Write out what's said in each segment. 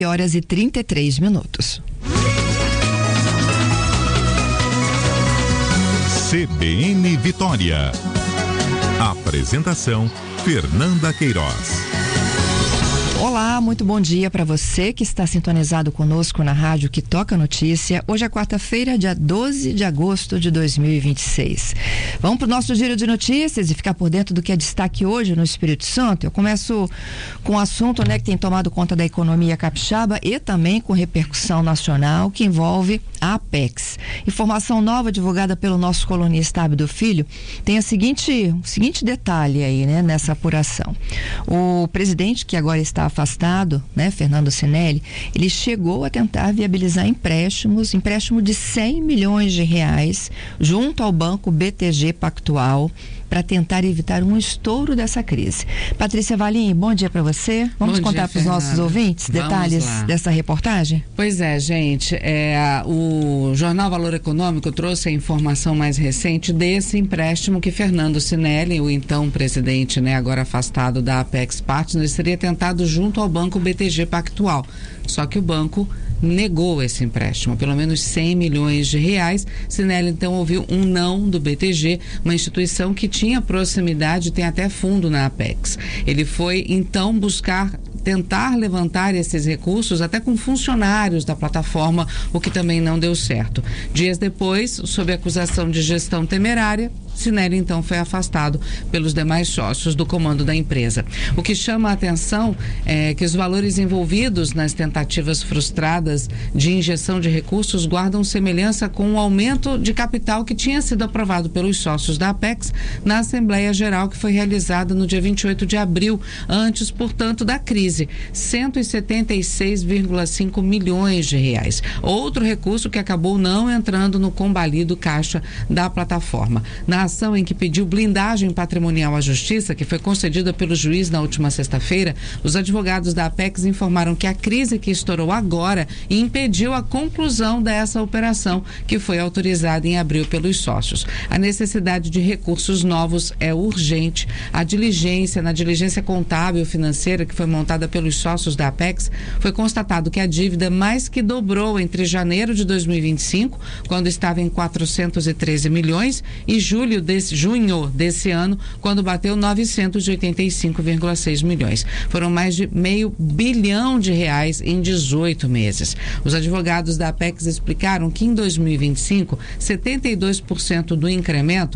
horas e 33 minutos. CBN Vitória. Apresentação: Fernanda Queiroz. Olá, muito bom dia para você que está sintonizado conosco na rádio que toca notícia. Hoje é quarta-feira, dia 12 de agosto de 2026. Vamos para o nosso giro de notícias e ficar por dentro do que é destaque hoje no Espírito Santo. Eu começo com um assunto, que tem tomado conta da economia capixaba e também com repercussão nacional, que envolve a Apex. Informação nova divulgada pelo nosso colunista Abdo Filho tem o seguinte detalhe aí, nessa apuração. O presidente, que agora está afastado, Fernando Sinelli, ele chegou a tentar viabilizar empréstimo de 100 milhões de reais junto ao banco BTG Pactual para tentar evitar um estouro dessa crise. Patrícia Valim, bom dia para você. Vamos contar para os nossos ouvintes detalhes dessa reportagem? Pois é, gente. O Jornal Valor Econômico trouxe a informação mais recente desse empréstimo que Fernando Sinelli, o então presidente, agora afastado da Apex Partners, teria tentado junto ao banco BTG Pactual. Só que o banco negou esse empréstimo, pelo menos 100 milhões de reais. Sinelli então ouviu um não do BTG, uma instituição que tinha proximidade, tem até fundo na Apex. Ele foi então tentar levantar esses recursos até com funcionários da plataforma, o que também não deu certo. Dias depois, sob acusação de gestão temerária, Sinelli então foi afastado pelos demais sócios do comando da empresa. O que chama a atenção é que os valores envolvidos nas tentativas frustradas de injeção de recursos guardam semelhança com o aumento de capital que tinha sido aprovado pelos sócios da Apex na Assembleia Geral, que foi realizada no dia 28 de abril, antes, portanto, da crise. 176,5 milhões de reais. Outro recurso que acabou não entrando no combalido caixa da plataforma. Na ação em que pediu blindagem patrimonial à Justiça, que foi concedida pelo juiz na última sexta-feira, os advogados da Apex informaram que a crise que estourou agora impediu a conclusão dessa operação, que foi autorizada em abril pelos sócios. A necessidade de recursos novos é urgente. Na diligência contábil financeira que foi montada pelos sócios da Apex, foi constatado que a dívida mais que dobrou entre janeiro de 2025, quando estava em 413 milhões, e junho desse ano, quando bateu 985,6 milhões. Foram mais de R$500 bilhão em 18 meses. Os advogados da Apex explicaram que em 2025, 72% do incremento,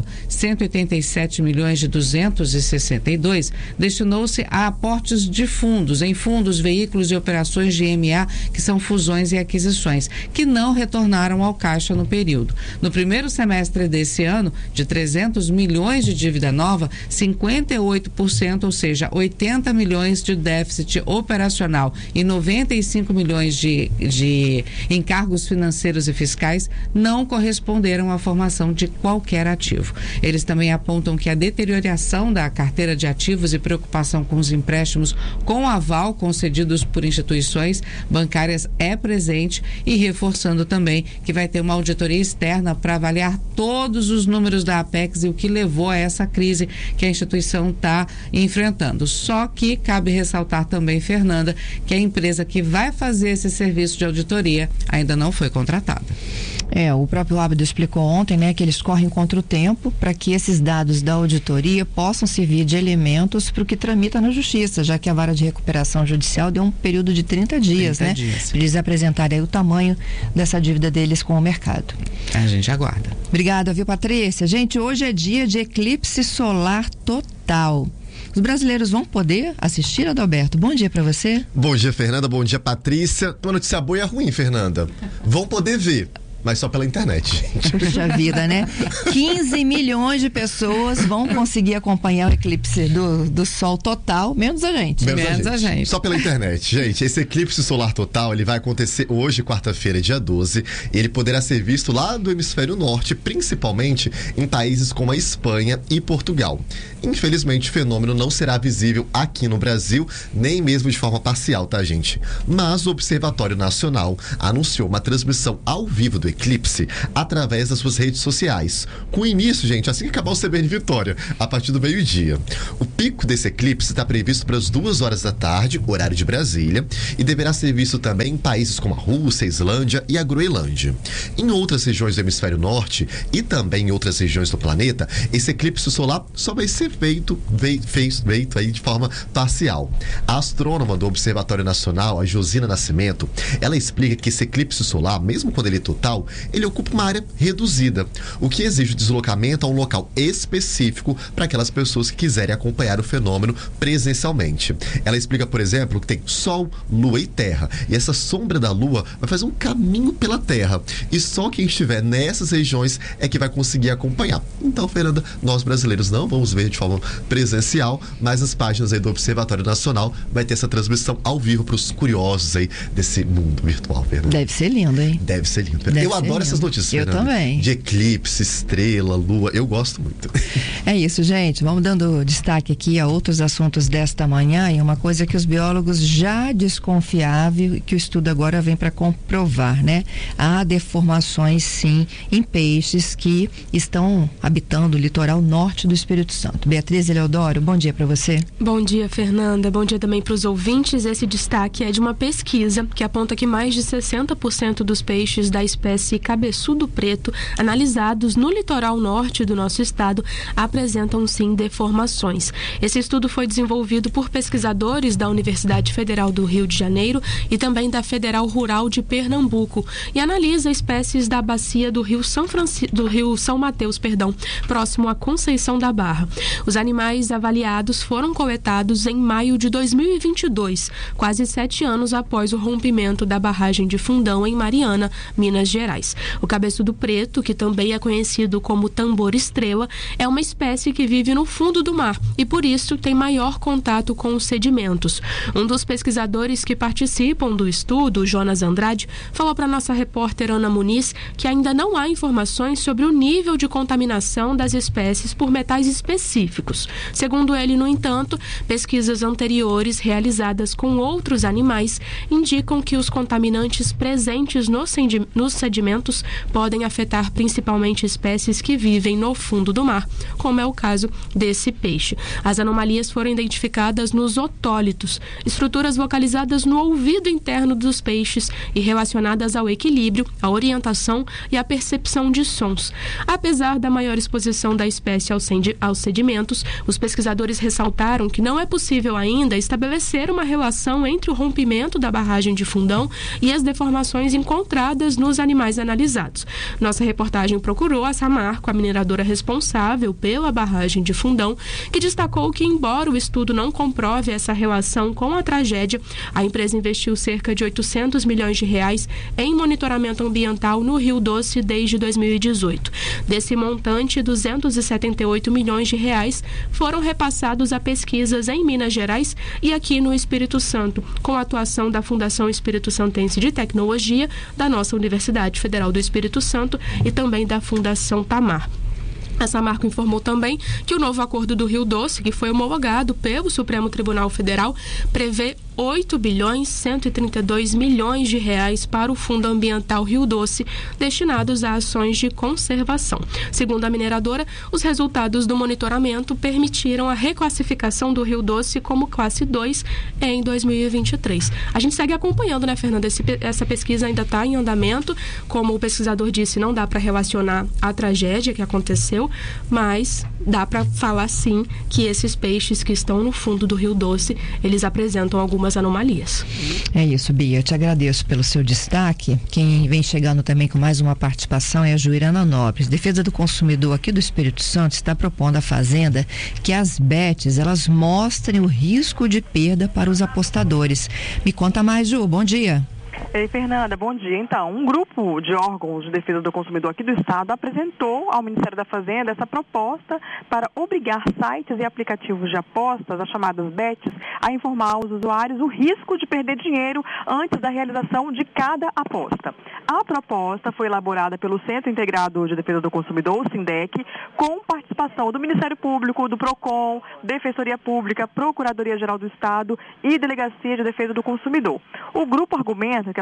187.262, destinou-se a aportes de fundos, veículos e operações de M&A, que são fusões e aquisições, que não retornaram ao caixa no período. No primeiro semestre desse ano, de 300 milhões de dívida nova, 58%, ou seja, 80 milhões de déficit operacional e 95 milhões de encargos financeiros e fiscais não corresponderam à formação de qualquer ativo. Eles também apontam que a deterioração da carteira de ativos e preocupação com os empréstimos com aval concedidos por instituições bancárias é presente, e reforçando também que vai ter uma auditoria externa para avaliar todos os números da Apex e o que levou a essa crise que a instituição está enfrentando. Só que cabe ressaltar também, Fernanda, que a empresa que vai fazer esse serviço de auditoria ainda não foi contratada. O próprio Abdo explicou ontem, que eles correm contra o tempo para que esses dados da auditoria possam servir de elementos para o que tramita na Justiça, já que a vara de recuperação judicial deu um período de 30 dias, para eles apresentarem o tamanho dessa dívida deles com o mercado. A gente aguarda. Obrigada, viu, Patrícia? Gente, hoje é dia de eclipse solar total. Os brasileiros vão poder assistir, Adalberto? Bom dia para você. Bom dia, Fernanda. Bom dia, Patrícia. Uma notícia boa e ruim, Fernanda. Vão poder ver, mas só pela internet, gente. Puxa vida, 15 milhões de pessoas vão conseguir acompanhar o eclipse do sol total, menos a gente. Menos a gente. Só pela internet. Gente, esse eclipse solar total, ele vai acontecer hoje, quarta-feira, dia 12, e ele poderá ser visto lá do hemisfério norte, principalmente em países como a Espanha e Portugal. Infelizmente, o fenômeno não será visível aqui no Brasil, nem mesmo de forma parcial, tá, gente? Mas o Observatório Nacional anunciou uma transmissão ao vivo do eclipse eclipse através das suas redes sociais. Com início, gente, assim que acabar o CBN Vitória, a partir do meio-dia. O pico desse eclipse está previsto para as 2 horas da tarde, horário de Brasília, e deverá ser visto também em países como a Rússia, a Islândia e a Groenlândia. Em outras regiões do hemisfério norte e também em outras regiões do planeta, esse eclipse solar só vai ser feito aí de forma parcial. A astrônoma do Observatório Nacional, a Josina Nascimento, ela explica que esse eclipse solar, mesmo quando ele é total, ele ocupa uma área reduzida, o que exige o deslocamento a um local específico para aquelas pessoas que quiserem acompanhar o fenômeno presencialmente. Ela explica, por exemplo, que tem Sol, Lua e Terra, e essa sombra da Lua vai fazer um caminho pela Terra, e só quem estiver nessas regiões é que vai conseguir acompanhar. Então, Fernanda, nós brasileiros não vamos ver de forma presencial, mas as páginas aí do Observatório Nacional vai ter essa transmissão ao vivo para os curiosos aí desse mundo virtual, Fernanda. Deve ser lindo, hein? Deve ser lindo. Eu adoro essas notícias, Eu Fernanda. também. De eclipse, estrela, lua, eu gosto muito. É isso, gente. Vamos dando destaque aqui a outros assuntos desta manhã, e uma coisa que os biólogos já desconfiavam e que o estudo agora vem para comprovar, né? Há deformações, sim, em peixes que estão habitando o litoral norte do Espírito Santo. Beatriz Eleodoro, bom dia para você. Bom dia, Fernanda. Bom dia também para os ouvintes. Esse destaque é de uma pesquisa que aponta que mais de 60% dos peixes da espécie cabeçudo preto analisados no litoral norte do nosso estado apresentam, sim, deformações. Esse estudo foi desenvolvido por pesquisadores da Universidade Federal do Rio de Janeiro e também da Federal Rural de Pernambuco e analisa espécies da bacia do Rio São Mateus, próximo à Conceição da Barra. Os animais avaliados foram coletados em maio de 2022, quase 7 anos após o rompimento da barragem de Fundão em Mariana, Minas Gerais. O cabeçudo preto, que também é conhecido como tambor-estrela, é uma espécie que vive no fundo do mar e, por isso, tem maior contato com os sedimentos. Um dos pesquisadores que participam do estudo, Jonas Andrade, falou para nossa repórter Ana Muniz que ainda não há informações sobre o nível de contaminação das espécies por metais específicos. Segundo ele, no entanto, pesquisas anteriores realizadas com outros animais indicam que os contaminantes presentes nos sedimentos podem afetar principalmente espécies que vivem no fundo do mar, como é o caso desse peixe. As anomalias foram identificadas nos otólitos, estruturas localizadas no ouvido interno dos peixes e relacionadas ao equilíbrio, à orientação e à percepção de sons. Apesar da maior exposição da espécie aos sedimentos, os pesquisadores ressaltaram que não é possível ainda estabelecer uma relação entre o rompimento da barragem de Fundão e as deformações encontradas nos animais analisados. Nossa reportagem procurou a Samarco, a mineradora responsável pela barragem de Fundão, que destacou que, embora o estudo não comprove essa relação com a tragédia, a empresa investiu cerca de R$800 milhões em monitoramento ambiental no Rio Doce desde 2018. Desse montante, R$278 milhões foram repassados a pesquisas em Minas Gerais e aqui no Espírito Santo, com a atuação da Fundação Espírito Santense de Tecnologia, da nossa Universidade Federal do Espírito Santo e também da Fundação Tamar. A Samarco informou também que o novo acordo do Rio Doce, que foi homologado pelo Supremo Tribunal Federal, prevê R$8.132 bilhões para o Fundo Ambiental Rio Doce, destinados a ações de conservação. Segundo a mineradora, os resultados do monitoramento permitiram a reclassificação do Rio Doce como classe 2 em 2023. A gente segue acompanhando, né, Fernanda? Essa pesquisa ainda está em andamento. Como o pesquisador disse, não dá para relacionar a tragédia que aconteceu, mas dá para falar sim que esses peixes que estão no fundo do Rio Doce, eles apresentam algumas anomalias. É isso, Bia, eu te agradeço pelo seu destaque. Quem vem chegando também com mais uma participação é a Juirana Nobres. Defesa do Consumidor aqui do Espírito Santo está propondo à Fazenda que as bets, elas mostrem o risco de perda para os apostadores. Me conta mais, Ju, bom dia. Ei, Fernanda, bom dia. Então, um grupo de órgãos de defesa do consumidor aqui do Estado apresentou ao Ministério da Fazenda essa proposta para obrigar sites e aplicativos de apostas, as chamadas bets, a informar aos usuários o risco de perder dinheiro antes da realização de cada aposta. A proposta foi elaborada pelo Centro Integrado de Defesa do Consumidor, o SINDEC, com participação do Ministério Público, do PROCON, Defensoria Pública, Procuradoria-Geral do Estado e Delegacia de Defesa do Consumidor. O grupo argumenta que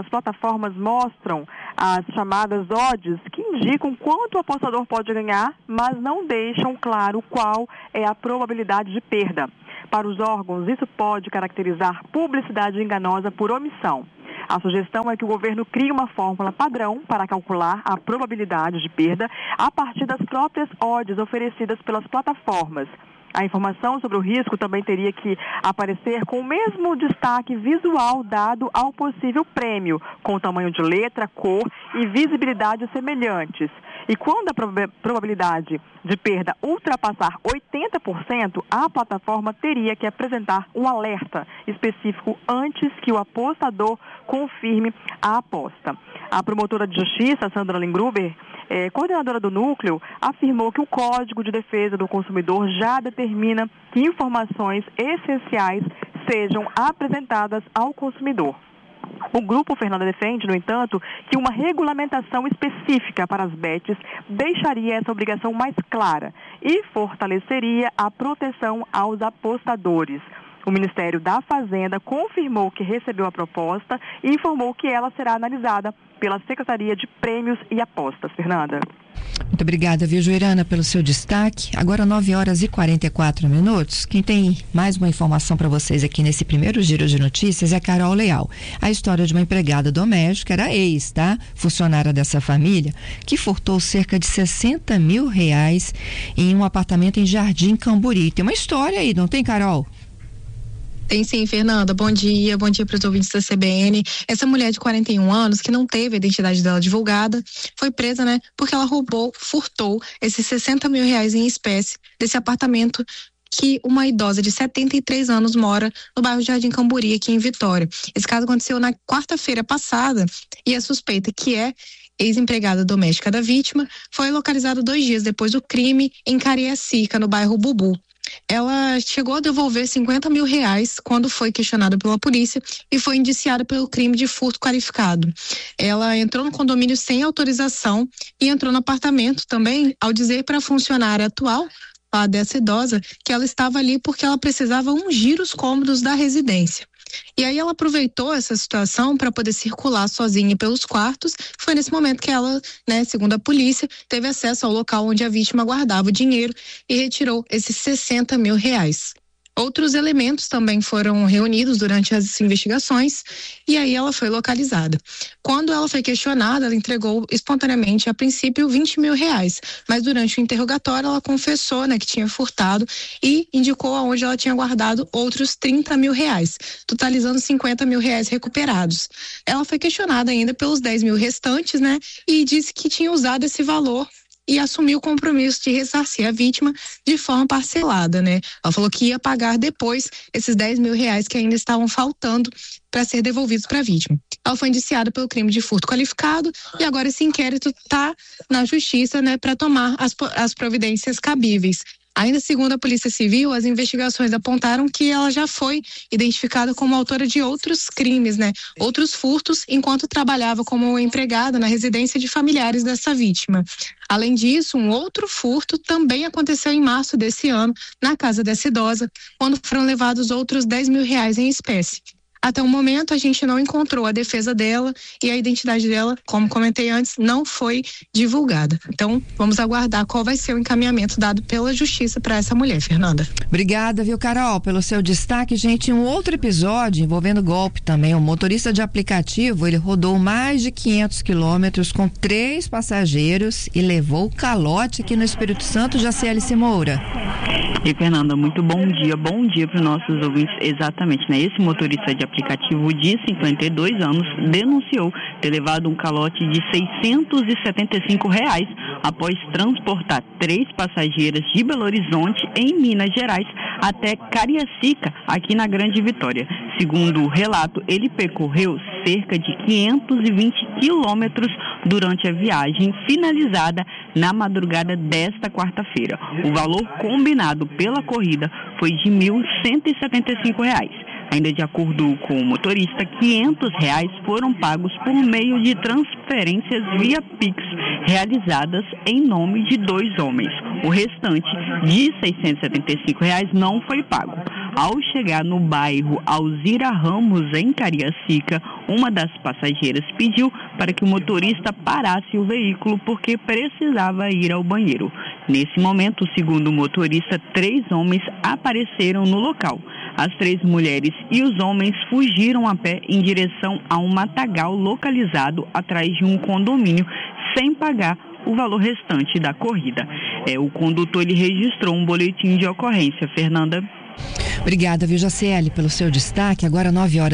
as plataformas mostram as chamadas odds, que indicam quanto o apostador pode ganhar, mas não deixam claro qual é a probabilidade de perda. Para os órgãos, isso pode caracterizar publicidade enganosa por omissão. A sugestão é que o governo crie uma fórmula padrão para calcular a probabilidade de perda a partir das próprias odds oferecidas pelas plataformas. A informação sobre o risco também teria que aparecer com o mesmo destaque visual dado ao possível prêmio, com tamanho de letra, cor e visibilidade semelhantes. E quando a probabilidade de perda ultrapassar 80%, a plataforma teria que apresentar um alerta específico antes que o apostador confirme a aposta. A promotora de justiça, Sandra Lengruber, coordenadora do núcleo, afirmou que o Código de Defesa do Consumidor já determina que informações essenciais sejam apresentadas ao consumidor. O grupo Fernanda defende, no entanto, que uma regulamentação específica para as bets deixaria essa obrigação mais clara e fortaleceria a proteção aos apostadores. O Ministério da Fazenda confirmou que recebeu a proposta e informou que ela será analisada pela Secretaria de Prêmios e Apostas. Fernanda. Muito obrigada, viu, Joirana, pelo seu destaque. Agora 9h44. Quem tem mais uma informação para vocês aqui nesse primeiro giro de notícias é a Carol Leal. A história de uma empregada doméstica, era ex, tá? Funcionária dessa família, que furtou cerca de R$60 mil em um apartamento em Jardim Camburi. Tem uma história aí, não tem, Carol? Tem sim, Fernanda. Bom dia para os ouvintes da CBN. Essa mulher de 41 anos, que não teve a identidade dela divulgada, foi presa, porque ela furtou esses R$60 mil em espécie desse apartamento que uma idosa de 73 anos mora no bairro Jardim Camburi, aqui em Vitória. Esse caso aconteceu na quarta-feira passada e a suspeita, que é ex-empregada doméstica da vítima, foi localizada 2 dias depois do crime em Cariacica, no bairro Bubu. Ela chegou a devolver R$50 mil quando foi questionada pela polícia e foi indiciada pelo crime de furto qualificado. Ela entrou no condomínio sem autorização e entrou no apartamento também ao dizer para a funcionária atual dessa idosa que ela estava ali porque ela precisava ungir os cômodos da residência. E aí ela aproveitou essa situação para poder circular sozinha pelos quartos. Foi nesse momento que ela, segundo a polícia, teve acesso ao local onde a vítima guardava o dinheiro e retirou esses R$60 mil. Outros elementos também foram reunidos durante as investigações e aí ela foi localizada. Quando ela foi questionada, ela entregou espontaneamente, a princípio, R$20 mil, mas durante o interrogatório ela confessou, que tinha furtado e indicou aonde ela tinha guardado outros R$30 mil, totalizando R$50 mil recuperados. Ela foi questionada ainda pelos R$10 mil restantes, e disse que tinha usado esse valor e assumiu o compromisso de ressarcir a vítima de forma parcelada, Ela falou que ia pagar depois esses R$10 mil que ainda estavam faltando para ser devolvidos para a vítima. Ela foi indiciada pelo crime de furto qualificado e agora esse inquérito está na justiça, para tomar as providências cabíveis. Ainda segundo a Polícia Civil, as investigações apontaram que ela já foi identificada como autora de outros crimes, outros furtos, enquanto trabalhava como empregada na residência de familiares dessa vítima. Além disso, um outro furto também aconteceu em março desse ano, na casa dessa idosa, quando foram levados outros R$10 mil em espécie. Até o momento, a gente não encontrou a defesa dela e a identidade dela, como comentei antes, não foi divulgada. Então, vamos aguardar qual vai ser o encaminhamento dado pela justiça para essa mulher, Fernanda. Obrigada, viu, Carol, pelo seu destaque. Gente, um outro episódio envolvendo golpe também. Um motorista de aplicativo, ele rodou mais de 500 quilômetros com 3 passageiros e levou calote aqui no Espírito Santo. Jacielice Moura. E Fernanda, muito bom dia para os nossos ouvintes. Exatamente, Esse motorista de aplicativo de 52 anos denunciou ter levado um calote de R$675 após transportar 3 passageiras de Belo Horizonte, em Minas Gerais, até Cariacica, aqui na Grande Vitória. Segundo o relato, ele percorreu cerca de 520 quilômetros durante a viagem, finalizada na madrugada desta quarta-feira. O valor combinado pela corrida foi de R$1.175. Ainda de acordo com o motorista, R$500 foram pagos por meio de transferências via Pix, realizadas em nome de 2 homens. O restante, de R$675, não foi pago. Ao chegar no bairro Alzira Ramos, em Cariacica, uma das passageiras pediu para que o motorista parasse o veículo porque precisava ir ao banheiro. Nesse momento, segundo o motorista, 3 homens apareceram no local. As 3 mulheres e os homens fugiram a pé em direção a um matagal localizado atrás de um condomínio sem pagar o valor restante da corrida. O condutor ele registrou um boletim de ocorrência. Fernanda. Obrigada, viu, Jaciele, pelo seu destaque. Agora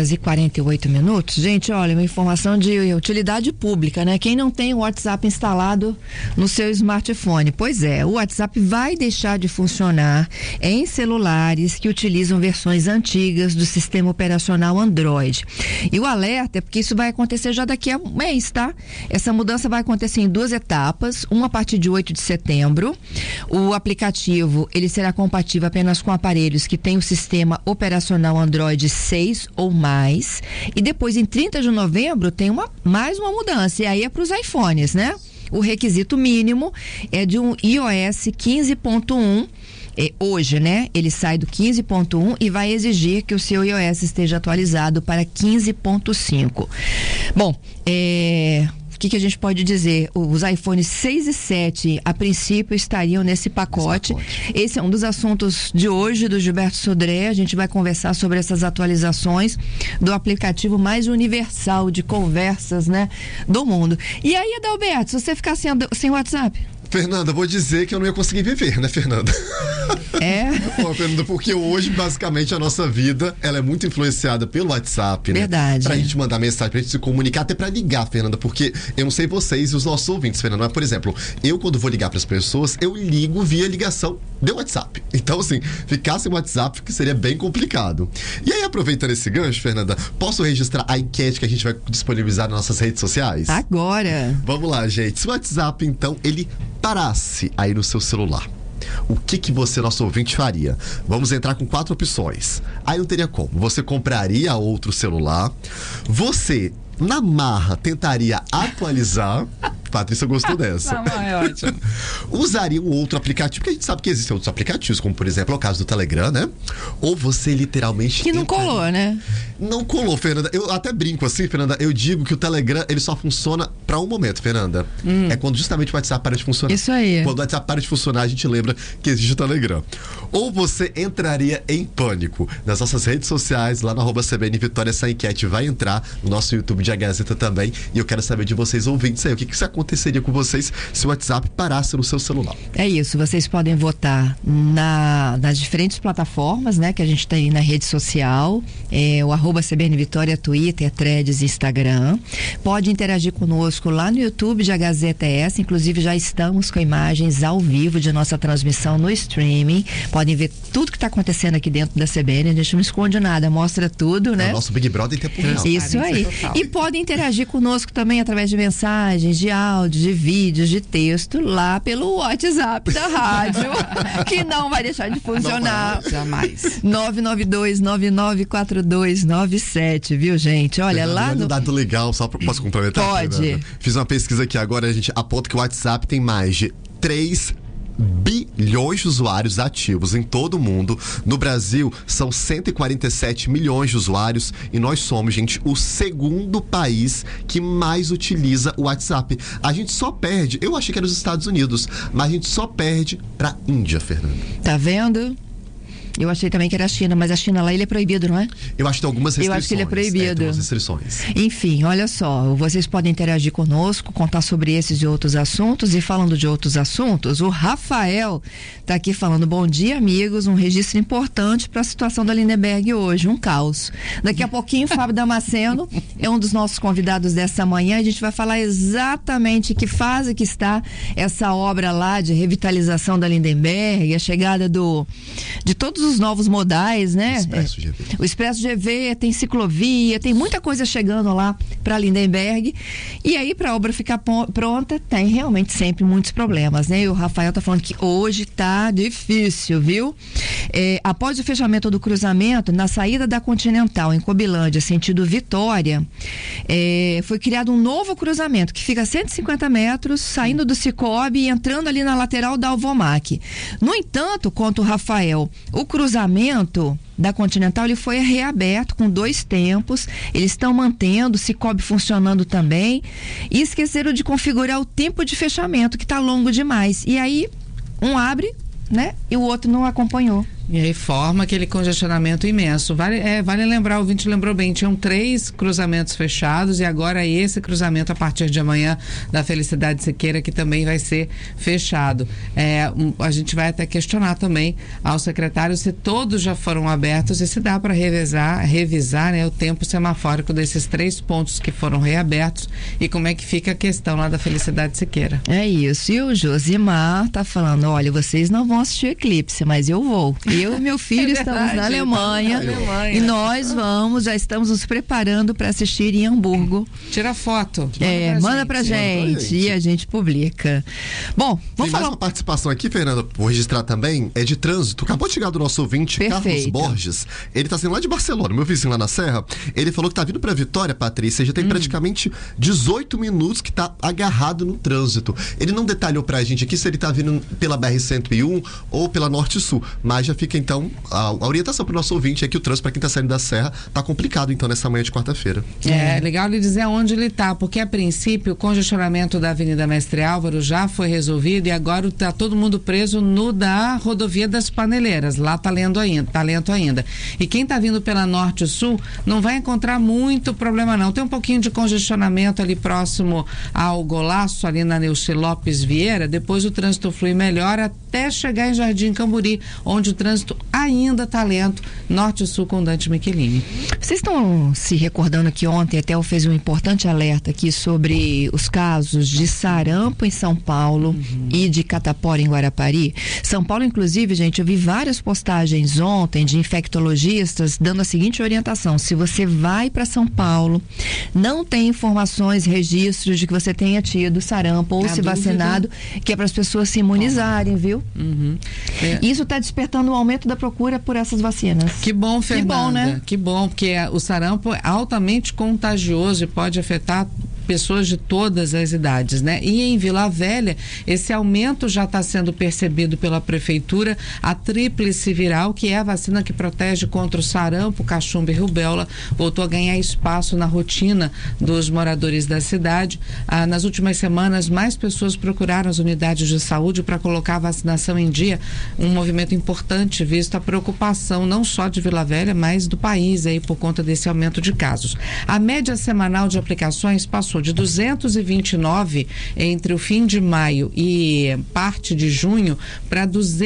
9h48. Gente, olha, uma informação de utilidade pública, né? Quem não tem o WhatsApp instalado no seu smartphone? Pois é, o WhatsApp vai deixar de funcionar em celulares que utilizam versões antigas do sistema operacional Android. E o alerta é porque isso vai acontecer já daqui a um mês, tá? Essa mudança vai acontecer em 2 etapas, uma a partir de 8 de setembro. O aplicativo, ele será compatível apenas com aparelhos que têm o sistema operacional Android 6 ou mais, e depois em 30 de novembro tem mais uma mudança, e aí é para os iPhones, né? O requisito mínimo é de um iOS 15.1. Hoje, né? Ele sai do 15.1 e vai exigir que o seu iOS esteja atualizado para 15.5. Bom, o que a gente pode dizer? Os iPhones 6 e 7, a princípio, estariam nesse pacote. Esse é um dos assuntos de hoje do Gilberto Sodré. A gente vai conversar sobre essas atualizações do aplicativo mais universal de conversas, né, do mundo. E aí, Adalberto, se você ficar sem WhatsApp? Fernanda, vou dizer que eu não ia conseguir viver, né, Fernanda? Pô, Fernanda, porque hoje, basicamente, a nossa vida, ela é muito influenciada pelo WhatsApp, né? Verdade. Pra gente mandar mensagem, pra gente se comunicar, até pra ligar, Fernanda, porque eu não sei vocês e os nossos ouvintes, Fernanda, mas, por exemplo, eu quando vou ligar pras pessoas, eu ligo via ligação do WhatsApp. Então, assim, ficar sem WhatsApp que seria bem complicado. E aí, aproveitando esse gancho, Fernanda, posso registrar a enquete que a gente vai disponibilizar nas nossas redes sociais? Agora! Vamos lá, gente. Se o WhatsApp, então, ele parasse aí no seu celular, o que você, nosso ouvinte, faria? Vamos entrar com 4 opções. Aí não teria como. Você compraria outro celular. Você, na marra, tentaria atualizar. Patrícia gostou dessa. Não, é ótimo. Usaria um outro aplicativo, porque a gente sabe que existem outros aplicativos, como por exemplo é o caso do Telegram, né? Ou você literalmente... Que não colou, né? Não colou, Fernanda. Eu até brinco assim, Fernanda. Eu digo que o Telegram, ele só funciona pra um momento, Fernanda. É quando justamente o WhatsApp para de funcionar. Isso aí. Quando o WhatsApp para de funcionar, a gente lembra que existe o Telegram. Ou você entraria em pânico. Nas nossas redes sociais, lá no @CBN Vitória, essa enquete vai entrar no nosso YouTube de A Gazeta também. E eu quero saber de vocês, ouvintes aí, o que aconteceria com vocês se o WhatsApp parasse no seu celular? É isso, vocês podem votar nas diferentes plataformas, né, que a gente tem na rede social, o @CBN Vitória, Twitter, Threads, Instagram. Pode interagir conosco lá no YouTube de A Gazeta S, inclusive já estamos com imagens ao vivo de nossa transmissão no streaming. Podem ver tudo que está acontecendo aqui dentro da CBN, a gente não esconde nada, mostra tudo, né? É o nosso Big Brother em tempo real. Isso aí. E podem interagir conosco também através de mensagens, de áudio, de vídeos, de texto, lá pelo WhatsApp da rádio, que não vai deixar de funcionar. Não, jamais. 992994297, viu, gente? Olha, lá no... Um dado legal, só posso complementar? Pode. Fernanda? Fiz uma pesquisa aqui agora, a gente aponta que o WhatsApp tem mais de 3 bilhões de usuários ativos em todo o mundo. No Brasil, são 147 milhões de usuários e nós somos, gente, o 2º país que mais utiliza o WhatsApp. A gente só perde, eu achei que era os Estados Unidos, mas a gente só perde pra Índia, Fernanda. Tá vendo? Eu achei também que era a China, mas a China lá ele é proibido, não é? Eu acho que tem algumas restrições. Eu acho que ele é proibido. Tem algumas restrições. Enfim, olha só, vocês podem interagir conosco, contar sobre esses e outros assuntos. E falando de outros assuntos, o Rafael tá aqui falando: bom dia, amigos, um registro importante para a situação da Lindenberg hoje, um caos. Daqui a pouquinho, Fábio Damasceno é um dos nossos convidados dessa manhã. A gente vai falar exatamente que fase que está essa obra lá de revitalização da Lindenberg, a chegada de todos os novos modais, né? Expresso GV. O Expresso GV, tem ciclovia, tem muita coisa chegando lá para Lindenberg. E aí, para a obra ficar pronta, tem realmente sempre muitos problemas, né? E o Rafael tá falando que hoje tá difícil, viu? Após o fechamento do cruzamento, na saída da Continental, em Cobilândia, sentido Vitória, foi criado um novo cruzamento que fica a 150 metros, saindo do Cicobi e entrando ali na lateral da Alvomac. No entanto, conta o Rafael, o cruzamento da Continental ele foi reaberto com 2 tempos, eles estão mantendo, Cicobi funcionando também, e esqueceram de configurar o tempo de fechamento, que está longo demais. E aí, um abre, né? E o outro não acompanhou. E aí forma aquele congestionamento imenso. Vale lembrar, o ouvinte lembrou bem, tinham 3 cruzamentos fechados e agora esse cruzamento a partir de amanhã da Felicidade Siqueira, que também vai ser fechado. A gente vai até questionar também ao secretário se todos já foram abertos e se dá para revisar, né, o tempo semafórico desses 3 pontos que foram reabertos e como é que fica a questão lá da Felicidade Siqueira. É isso. E o Josimar tá falando, olha, vocês não vão assistir Eclipse, mas eu vou. Eu e meu filho estamos na Alemanha e nós já estamos nos preparando para assistir em Hamburgo. Tira foto. Manda pra gente e a gente publica. Bom, vamos falar. Mais uma participação aqui, Fernanda, vou registrar também, é de trânsito. Acabou de chegar do nosso ouvinte, Carlos Borges. Ele tá saindo lá de Barcelona, meu vizinho lá na Serra. Ele falou que tá vindo pra Vitória, Patrícia, já tem praticamente 18 minutos que tá agarrado no trânsito. Ele não detalhou pra gente aqui se ele tá vindo pela BR-101 ou pela Norte-Sul, mas já fica então a orientação para o nosso ouvinte é que o trânsito para quem está saindo da Serra está complicado então nessa manhã de quarta-feira. É legal ele dizer onde ele está, porque a princípio o congestionamento da Avenida Mestre Álvaro já foi resolvido e agora está todo mundo preso no da rodovia das Paneleiras, lá tá lento ainda. E quem está vindo pela Norte-Sul não vai encontrar muito problema não. Tem um pouquinho de congestionamento ali próximo ao Golaço, ali na Neuci Lopes Vieira, depois o trânsito flui melhor até chegar em Jardim Camburi, onde o trânsito ainda está lento, Norte e Sul com Dante Michelini. Vocês estão se recordando que ontem a Theo fez um importante alerta aqui sobre os casos de sarampo em São Paulo e de catapora em Guarapari? São Paulo, inclusive, gente, eu vi várias postagens ontem de infectologistas dando a seguinte orientação: se você vai para São Paulo, não tem informações, registros de que você tenha tido sarampo ou se vacinado, que é para as pessoas se imunizarem, viu? Isso está despertando um aumento da procura por essas vacinas. Que bom, Fernanda. Que bom, né? Que bom, porque o sarampo é altamente contagioso e pode afetar pessoas de todas as idades, né? E em Vila Velha, esse aumento já está sendo percebido pela prefeitura. A tríplice viral, que é a vacina que protege contra o sarampo, cachumba e rubéola, voltou a ganhar espaço na rotina dos moradores da cidade. Nas últimas semanas, mais pessoas procuraram as unidades de saúde para colocar a vacinação em dia, um movimento importante, visto a preocupação não só de Vila Velha, mas do país aí por conta desse aumento de casos. A média semanal de aplicações passou de 229 entre o fim de maio e parte de junho para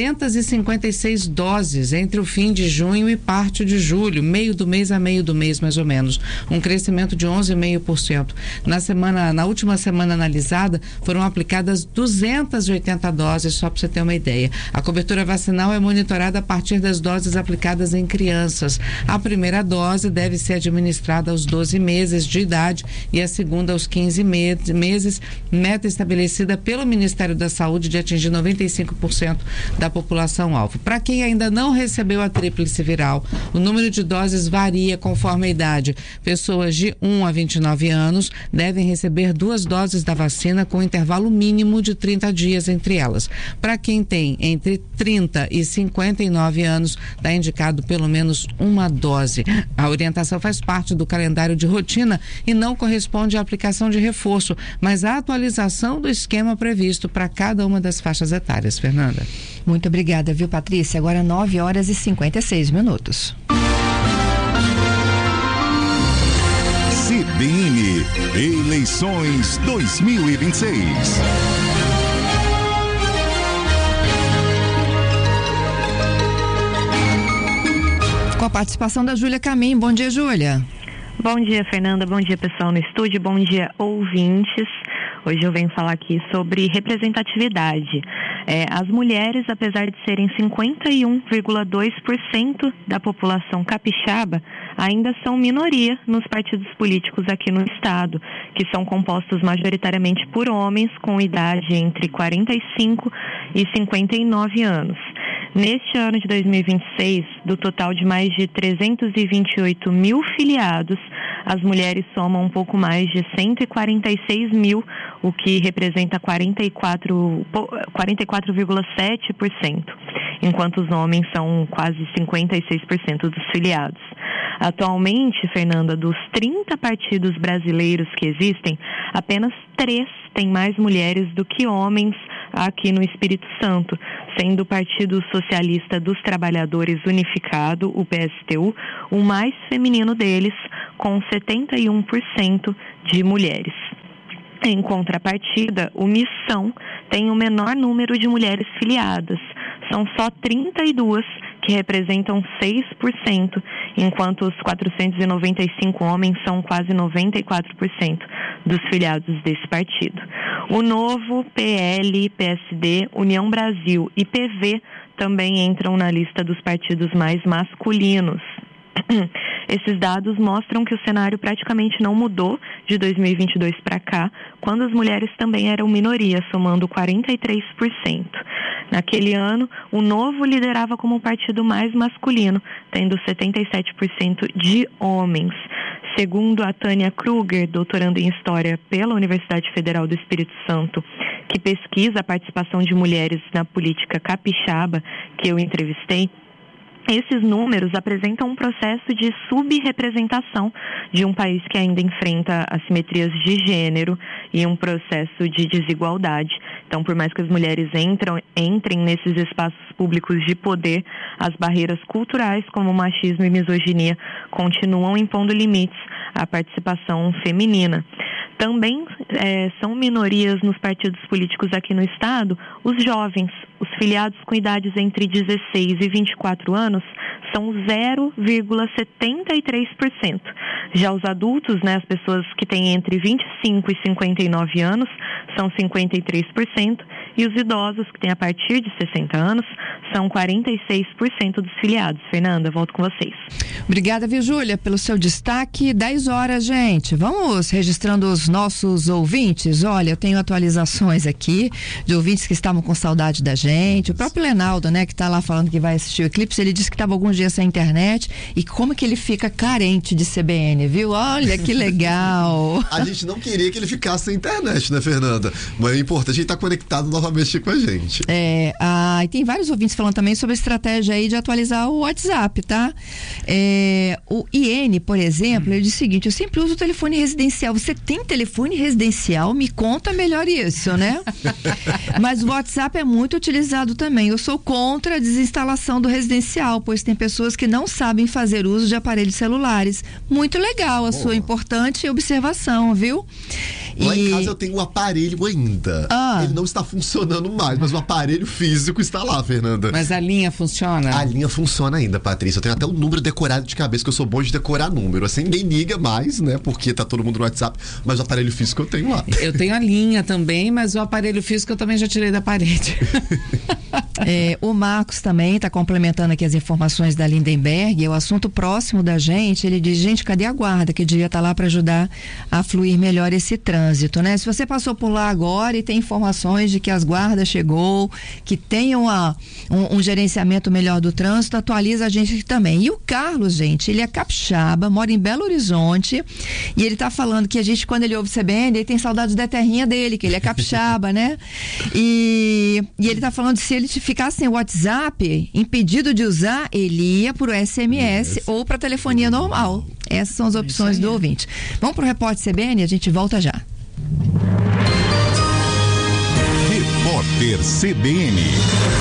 256 doses entre o fim de junho e parte de julho, meio do mês a meio do mês mais ou menos, um crescimento de 11,5%. Na última semana analisada foram aplicadas 280 doses, só para você ter uma ideia. A cobertura vacinal é monitorada a partir das doses aplicadas em crianças. A primeira dose deve ser administrada aos 12 meses de idade e a segunda aos 15 meses, meta estabelecida pelo Ministério da Saúde de atingir 95% da população-alvo. Para quem ainda não recebeu a tríplice viral, o número de doses varia conforme a idade. Pessoas de 1 a 29 anos devem receber 2 doses da vacina com intervalo mínimo de 30 dias entre elas. Para quem tem entre 30 e 59 anos, está indicado pelo menos uma dose. A orientação faz parte do calendário de rotina e não corresponde à aplicação de reforço, mas a atualização do esquema previsto para cada uma das faixas etárias. Fernanda. Muito obrigada, viu, Patrícia? Agora 9h56. CBN Eleições 2026. Com a participação da Júlia Camin. Bom dia, Júlia. Bom dia, Fernanda. Bom dia, pessoal no estúdio. Bom dia, ouvintes. Hoje eu venho falar aqui sobre representatividade. As mulheres, apesar de serem 51,2% da população capixaba, ainda são minoria nos partidos políticos aqui no estado, que são compostos majoritariamente por homens com idade entre 45 e 59 anos. Neste ano de 2026, do total de mais de 328 mil filiados, as mulheres somam um pouco mais de 146 mil, o que representa 44,7%. enquanto os homens são quase 56% dos filiados. Atualmente, Fernanda, dos 30 partidos brasileiros que existem, apenas 3 têm mais mulheres do que homens aqui no Espírito Santo, sendo o Partido Socialista dos Trabalhadores Unificado, o PSTU, o mais feminino deles, com 71% de mulheres. Em contrapartida, o Missão tem o menor número de mulheres filiadas. São só 32 que representam 6%, enquanto os 495 homens são quase 94% dos filiados desse partido. O Novo, PL, PSD, União Brasil e PV também entram na lista dos partidos mais masculinos. Esses dados mostram que o cenário praticamente não mudou de 2022 para cá, quando as mulheres também eram minoria, somando 43%. Naquele ano, o Novo liderava como o partido mais masculino, tendo 77% de homens. Segundo a Tânia Kruger, doutoranda em História pela Universidade Federal do Espírito Santo, que pesquisa a participação de mulheres na política capixaba, que eu entrevistei, esses números apresentam um processo de subrepresentação de um país que ainda enfrenta assimetrias de gênero e um processo de desigualdade. Então, por mais que as mulheres entrem nesses espaços públicos de poder, as barreiras culturais, como machismo e misoginia, continuam impondo limites à participação feminina. Também são minorias nos partidos políticos aqui no estado os jovens. Os filiados com idades entre 16 e 24 anos são 0,73%. Já os adultos, as pessoas que têm entre 25 e 59 anos, são 53%, e os idosos que têm a partir de 60 anos são 46% dos filiados. Fernanda, volto com vocês. Obrigada, viu, Júlia, pelo seu destaque. 10 horas, gente. Vamos registrando os nossos ouvintes. Olha, eu tenho atualizações aqui de ouvintes que estavam com saudade da gente. O próprio Lenaldo, que está lá falando que vai assistir o Eclipse, ele disse que estava alguns dias sem internet e como que ele fica carente de CBN, viu? Olha que legal. A gente não queria que ele ficasse sem internet, né, Fernanda? Mas é importante ele estar conectado novamente com a gente. E tem vários ouvintes falando também sobre a estratégia aí de atualizar o WhatsApp, tá? O IN, por exemplo, ele diz o seguinte: eu sempre uso o telefone residencial. Você tem telefone residencial? Me conta melhor isso, né? Mas o WhatsApp é muito utilizado também. Eu sou contra a desinstalação do residencial, pois tem pessoas que não sabem fazer uso de aparelhos celulares. Muito legal a sua importante observação, viu? Lá em casa eu tenho um aparelho ainda. Ele não está funcionando mais, mas o aparelho físico está lá, Fernanda. Mas a linha funciona? A linha funciona ainda, Patrícia. Eu tenho até o número decorado de cabeça, que eu sou bom de decorar número. Assim, ninguém liga mais, né? Porque tá todo mundo no WhatsApp, mas o aparelho físico eu tenho lá. Eu tenho a linha também, mas o aparelho físico eu também já tirei da parede. O Marcos também está complementando aqui as informações da Lindenberg. O assunto próximo da gente, ele diz: gente, cadê a guarda que devia estar lá para ajudar a fluir melhor esse trânsito, né? Se você passou por lá agora e tem informações de que as guardas chegou, que tem um gerenciamento melhor do trânsito, atualiza a gente aqui também. E o Carlos, gente, ele é capixaba, mora em Belo Horizonte, e ele está falando que a gente, quando ele ouve CBN, ele tem saudade da terrinha dele, que ele é capixaba, né? E ele está falando, se ele ficasse sem o WhatsApp, impedido de usar, ele ia para o SMS ou para telefonia normal. Essas são as opções do ouvinte. Vamos para o Repórter CBN e a gente volta já. Repórter CBN.